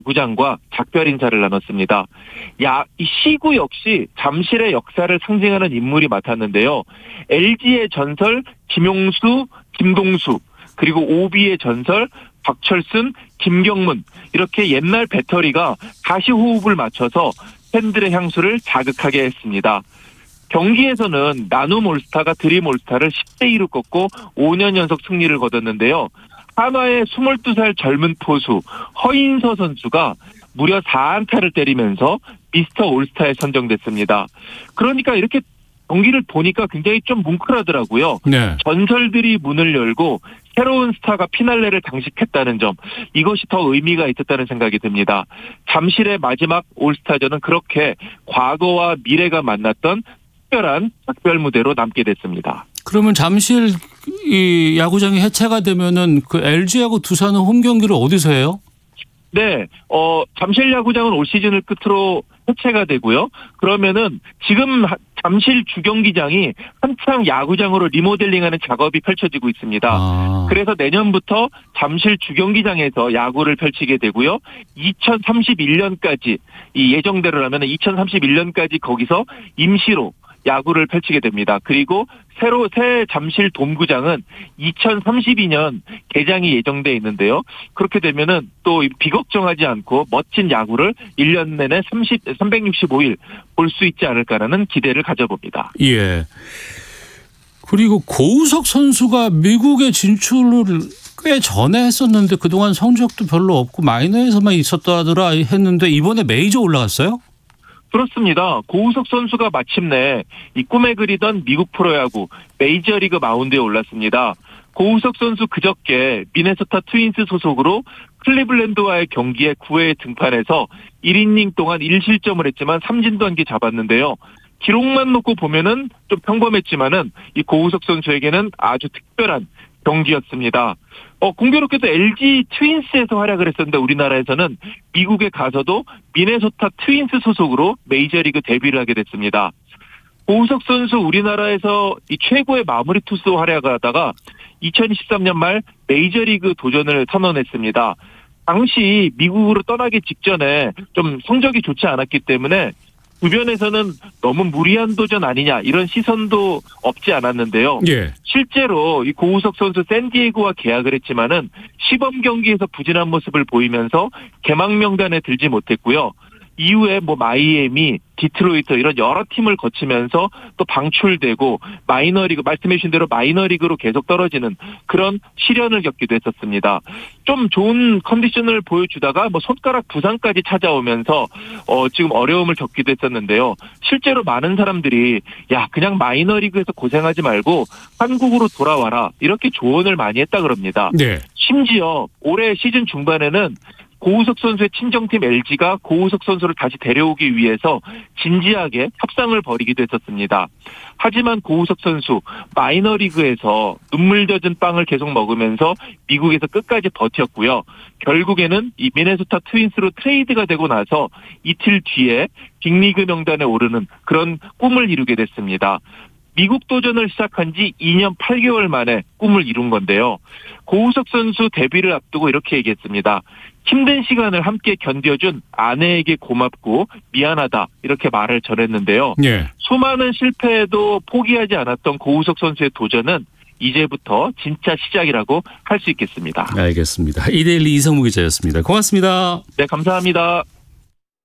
구장과 작별 인사를 나눴습니다. 이 시구 역시 잠실의 역사를 상징하는 인물이 맡았는데요. LG의 전설 김용수, 김동수, 그리고 OB의 전설 박철순, 김경문, 이렇게 옛날 배터리가 다시 호흡을 맞춰서 팬들의 향수를 자극하게 했습니다. 경기에서는 나눔 올스타가 드림 올스타를 10대2로 꺾고 5년 연속 승리를 거뒀는데요. 한화의 22살 젊은 포수 허인서 선수가 무려 4안타를 때리면서 미스터 올스타에 선정됐습니다. 그러니까 이렇게 경기를 보니까 굉장히 좀 뭉클하더라고요. 네. 전설들이 문을 열고 새로운 스타가 피날레를 장식했다는 점, 이것이 더 의미가 있었다는 생각이 듭니다. 잠실의 마지막 올스타전은 그렇게 과거와 미래가 만났던 특별한 작별 무대로 남게 됐습니다. 그러면 잠실 이 야구장이 해체가 되면은 그 LG하고 두산은 홈 경기를 어디서 해요? 네, 잠실 야구장은 올 시즌을 끝으로 해체가 되고요. 그러면은 지금 잠실 주경기장이 한창 야구장으로 리모델링하는 작업이 펼쳐지고 있습니다. 그래서 내년부터 잠실 주경기장에서 야구를 펼치게 되고요. 2031년까지 이 예정대로라면 2031년까지 거기서 임시로 야구를 펼치게 됩니다. 그리고 새 잠실 돔구장은 2032년 개장이 예정돼 있는데요. 그렇게 되면은 또 비걱정하지 않고 멋진 야구를 1년 내내 365일 볼 수 있지 않을까라는 기대를 가져봅니다. 예. 그리고 고우석 선수가 미국에 진출을 꽤 전에 했었는데 그동안 성적도 별로 없고 마이너에서만 있었다더라 했는데 이번에 메이저 올라갔어요? 그렇습니다. 고우석 선수가 마침내 이 꿈에 그리던 미국 프로야구 메이저리그 마운드에 올랐습니다. 고우석 선수 그저께 미네소타 트윈스 소속으로 클리블랜드와의 경기에 9회에 등판해서 1이닝 동안 1실점을 했지만 3진도 한 개 잡았는데요. 기록만 놓고 보면은 좀 평범했지만은 이 고우석 선수에게는 아주 특별한 경기였습니다. 공교롭게도 LG 트윈스에서 활약을 했었는데 우리나라에서는 미국에 가서도 미네소타 트윈스 소속으로 메이저리그 데뷔를 하게 됐습니다. 고우석 선수 우리나라에서 이 최고의 마무리 투수로 활약하다가 2023년 말 메이저리그 도전을 선언했습니다. 당시 미국으로 떠나기 직전에 좀 성적이 좋지 않았기 때문에 주변에서는 너무 무리한 도전 아니냐 이런 시선도 없지 않았는데요. 예. 실제로 이 고우석 선수 샌디에고와 계약을 했지만은 시범 경기에서 부진한 모습을 보이면서 개막 명단에 들지 못했고요. 이후에 마이애미, 디트로이트 이런 여러 팀을 거치면서 또 방출되고 마이너리그 말씀해 주신 대로 마이너리그로 계속 떨어지는 그런 시련을 겪기도 했었습니다. 좀 좋은 컨디션을 보여주다가 손가락 부상까지 찾아오면서 지금 어려움을 겪기도 했었는데요. 실제로 많은 사람들이 그냥 마이너리그에서 고생하지 말고 한국으로 돌아와라 이렇게 조언을 많이 했다 그럽니다. 네. 심지어 올해 시즌 중반에는 고우석 선수의 친정팀 LG가 고우석 선수를 다시 데려오기 위해서 진지하게 협상을 벌이기도 했었습니다. 하지만 고우석 선수 마이너리그에서 눈물 젖은 빵을 계속 먹으면서 미국에서 끝까지 버텼고요. 결국에는 이 미네소타 트윈스로 트레이드가 되고 나서 이틀 뒤에 빅리그 명단에 오르는 그런 꿈을 이루게 됐습니다. 미국 도전을 시작한 지 2년 8개월 만에 꿈을 이룬 건데요. 고우석 선수 데뷔를 앞두고 이렇게 얘기했습니다. 힘든 시간을 함께 견뎌준 아내에게 고맙고 미안하다 이렇게 말을 전했는데요. 예. 수많은 실패에도 포기하지 않았던 고우석 선수의 도전은 이제부터 진짜 시작이라고 할 수 있겠습니다. 알겠습니다. 이데일리 이성무 기자였습니다. 고맙습니다. 네, 감사합니다.